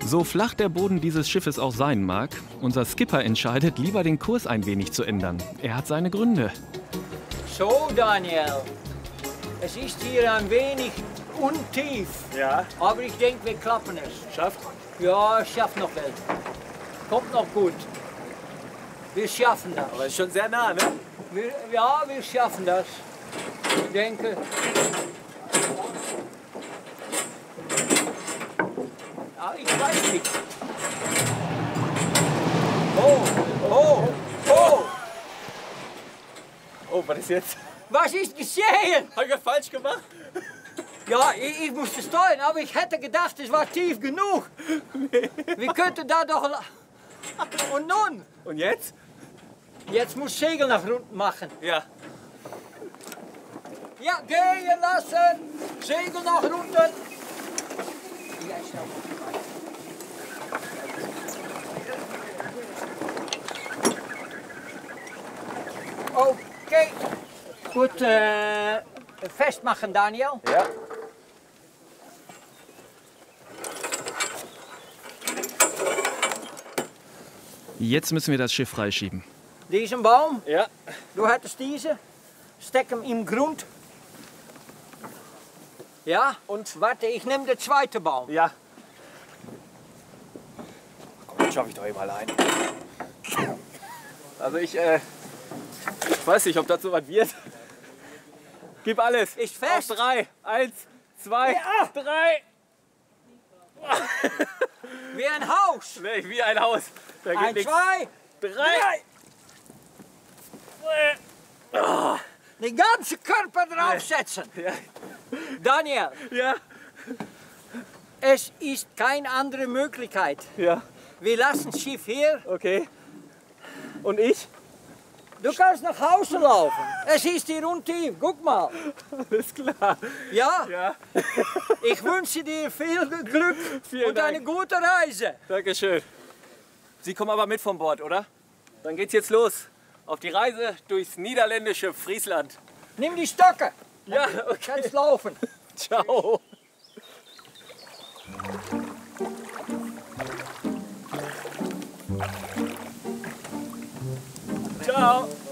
So flach der Boden dieses Schiffes auch sein mag, unser Skipper entscheidet, lieber den Kurs ein wenig zu ändern. Er hat seine Gründe. So, Daniel. Es ist hier ein wenig untief. Ja. Aber ich denke, wir klappen es. Schafft? Ja, schafft noch wel. Kommt noch gut. Wir schaffen das. Aber ist schon sehr nah, ne? Wir schaffen das. Ich denke. Ja, ich weiß nicht. Oh. Oh, was ist jetzt? Was ist geschehen? Hab ich falsch gemacht? Ja, ich musste steuern, aber ich hätte gedacht, es war tief genug. Nee. Wir könnten da doch... Und nun? Und jetzt? Jetzt muss Segel nach unten machen. Ja. Ja, gehen lassen. Segel nach unten. Okay. Gut, festmachen, Daniel. Ja. Jetzt müssen wir das Schiff freischieben. Diesen Baum, Ja. du hattest diese. Steck hem im Grund. Ja, und warte, ich nehme den zweiten Baum. Ja. Komm, den schaffe ich doch eben allein. Also ich weiß nicht, ob das so was wird. Gib alles. Ist fest. Auf 3. 1, 2, Ja. 3. Wie ein Haus. Nee, wie ein Haus. Da geht 1, nichts. 2, 3. den ganzen Körper draufsetzen. Ja. Daniel, Ja. es ist keine andere Möglichkeit. Ja. Wir lassen das Schiff hier. Okay. Und ich? Du kannst nach Hause laufen. Es ist hier untief. Guck mal. Alles klar. Ja, Ja. ich wünsche dir viel Glück Vielen und eine Dank. gute Reise. Dankeschön. Sie kommen aber mit vom Bord, oder? Dann geht's jetzt los. Auf die Reise durchs niederländische Friesland. Nimm die Stöcke. Ja, Du okay. kannst laufen. Ciao. Ciao.